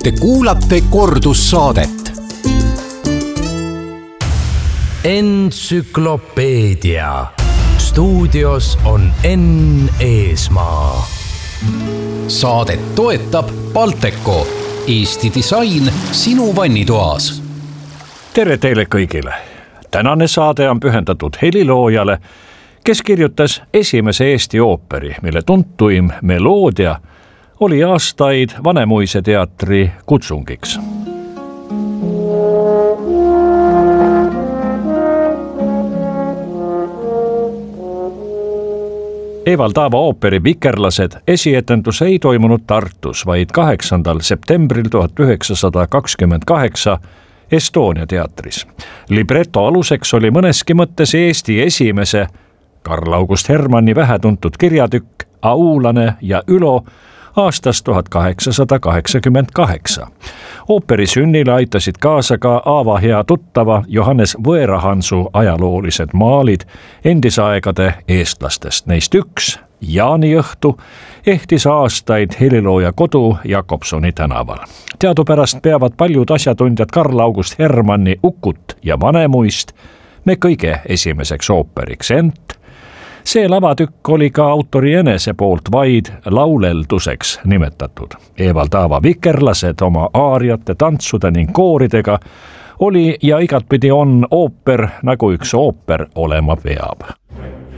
Te kuulate kordussaadet. Entsüklopeedia. Stuudios on Enn Eesmaa. Saadet toetab Balteco, Eesti disain sinu vannitoas. Tere teile kõigile. Tänane saade on pühendatud heliloojale, kes kirjutas esimese Eesti ooperi, mille tuntuim meloodia oli aastaid Vanemuise teatri kutsungiks. Evald Aava ooperi Vikerlased esietendus ei toimunud Tartus, vaid 8. septembril 1928 Estonia teatris. Libreto aluseks oli mõneski mõttes Eesti esimese Karl August Hermanni vähetuntud kirjatükk Aulane ja Ülo aastast 1888. Ooperi sünnile aitasid kaasa ka Aava hea tuttava Johannes Võerahansu ajaloolised maalid endisaegade eestlastest. Neist üks, Jaaniõhtu, ehtis aastaid helilooja kodu Jakobsoni tänaval. Teadupärast peavad paljud asjatundjad Karl August Hermanni Ukut ja Vanemuist me kõige esimeseks ooperiks, ent see lavatükk oli ka autori enese poolt vaid laulelduseks nimetatud. Evald Aava Vikerlased oma aariate, tantsude ning kooridega oli ja igatpidi on ooper, nagu üks ooper olema peab.